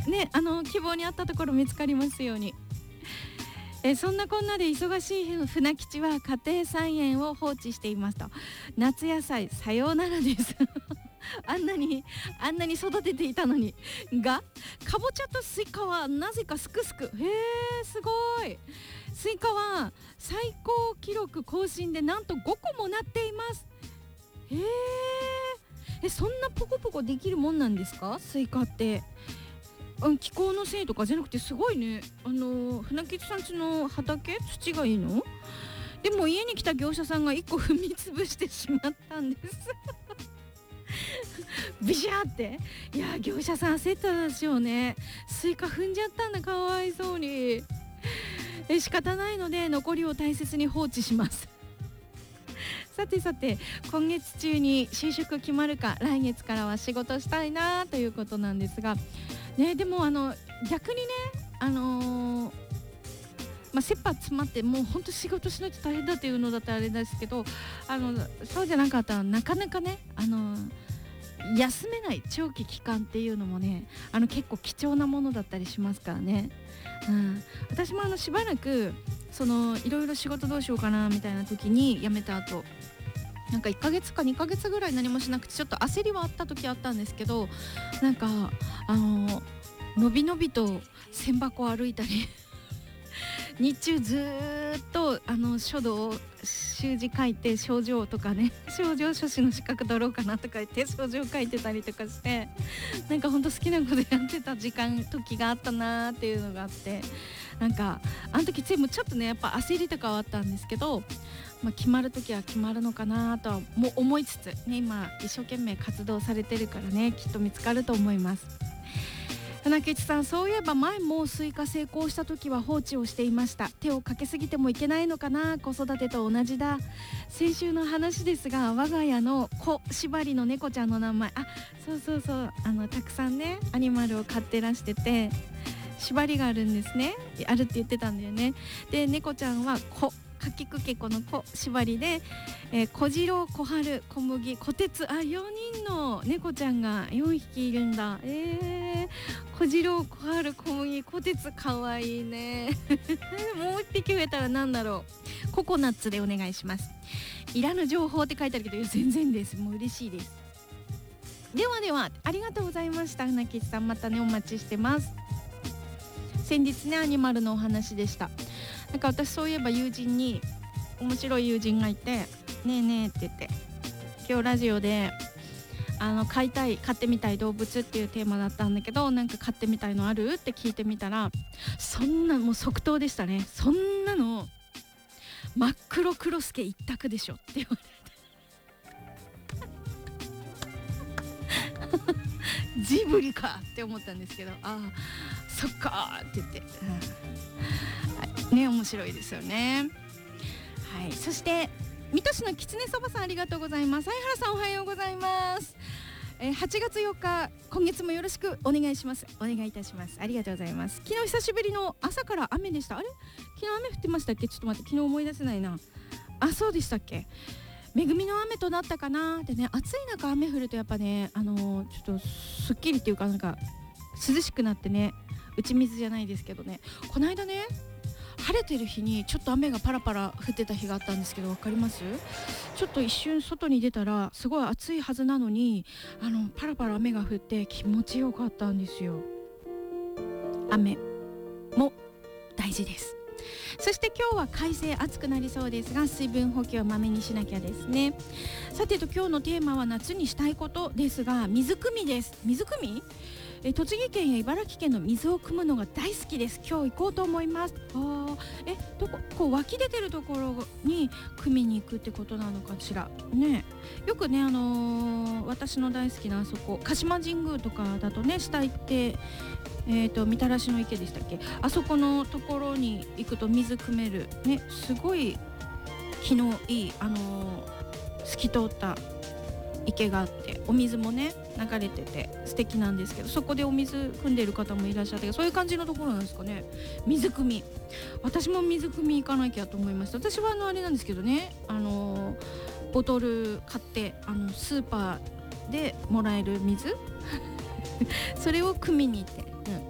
ね、希望にあったところ見つかりますように。そんなこんなで忙しい船吉は家庭菜園を放置していますと。夏野菜さようならですあんなに育てていたのに。がかぼちゃとスイカはなぜかすくすく。すごい。スイカは最高記録更新でなんと5個もなっています。そんなポコポコできるもんなんですか、スイカって。気候のせいとかじゃなくてすごいね。船吉さんちの畑土がいいの。でも家に来た業者さんが1個踏み潰してしまったんですビシャーって。いや業者さん焦ったでしょうね。スイカ踏んじゃったんだ、かわいそうに。仕方ないので残りを大切に放置しますさて今月中に就職決まるか、来月からは仕事したいなということなんですがね。でも逆にね、切羽詰まってもう本当仕事しないと大変だっていうのだったらあれですけど、そうじゃなかったらなかなかね、休めない長期期間っていうのもね、結構貴重なものだったりしますからね。私もしばらくいろいろ仕事どうしようかなみたいな時に辞めた後なんか1ヶ月か2ヶ月ぐらい何もしなくてちょっと焦りはあった時あったんですけど、なんかのびのびと千箱歩いたり日中ずーっと書道を習字書いて症状とかね、症状書士の資格取ろうかなとか言って症状書いてたりとかして、なんかほんと好きなことやってた時があったなーっていうのがあって、なんかあの時ちょっとねやっぱ焦りとかはあったんですけど、決まる時は決まるのかなとはもう思いつつね、今一生懸命活動されてるからね、きっと見つかると思います。船吉さん、そういえば前もスイカ成功した時は放置をしていました。手をかけすぎてもいけないのかな、子育てと同じだ。先週の話ですが、我が家の子縛りの猫ちゃんの名前、そうたくさんねアニマルを飼ってらしてて縛りがあるんですね。あるって言ってたんだよね。で猫ちゃんはかきくけこの子縛りで、小次郎、小春、小麦、小鉄、4人の猫ちゃんが4匹いるんだ。小次郎、小春、小麦、小鉄、かわいいねもう1匹増えたらなんだろう。ココナッツでお願いします。いらぬ情報って書いてあるけど全然です。もう嬉しいです。ではありがとうございました。船吉さん、またねお待ちしてます。先日ねアニマルのお話でした。なんか私そういえば面白い友人がいて、ねえねえって言って、今日ラジオで飼ってみたい動物っていうテーマだったんだけど、なんか飼ってみたいのあるって聞いてみたら、そんなもう即答でしたね。そんなの真っ黒クロスケ一択でしょって言われてジブリかって思ったんですけど、そっかーって言って、ね、面白いですよね。はい、そして水戸市のきつねそばさん、ありがとうございます。相原さん、おはようございます。8月4日、今月もよろしくお願いします。お願いいたします。ありがとうございます。昨日久しぶりの朝から雨でした。あれ、昨日雨降ってましたっけ。ちょっと待って、昨日思い出せないな。そうでしたっけ。恵みの雨となったかな。でね、暑い中雨降るとやっぱね、ちょっとすっきりっていうか、なんか涼しくなってね、打ち水じゃないですけどね。この間ね、晴れてる日にちょっと雨がパラパラ降ってた日があったんですけど、分かります？ちょっと一瞬外に出たらすごい暑いはずなのに、パラパラ雨が降って気持ちよかったんですよ。雨も大事です。そして今日は快晴、暑くなりそうですが、水分補給はまめにしなきゃですね。さて今日のテーマは夏にしたいことですが、水汲みです。水汲み、栃木県や茨城県の水を汲むのが大好きです。今日行こうと思います。湧き出てるところに汲みに行くってことなのかしらね。よくね、私の大好きなあそこ鹿島神宮とかだとね、下行ってみたらしの池でしたっけ、あそこのところに行くと水汲めるね、すごい気のいい透き通った池があって、お水もね流れてて素敵なんですけど、そこでお水汲んでる方もいらっしゃって、そういう感じのところなんですかね。水汲み、私も水汲み行かなきゃと思いました。私はあれなんですけどね、ボトル買ってスーパーでもらえる水それを汲みに行って、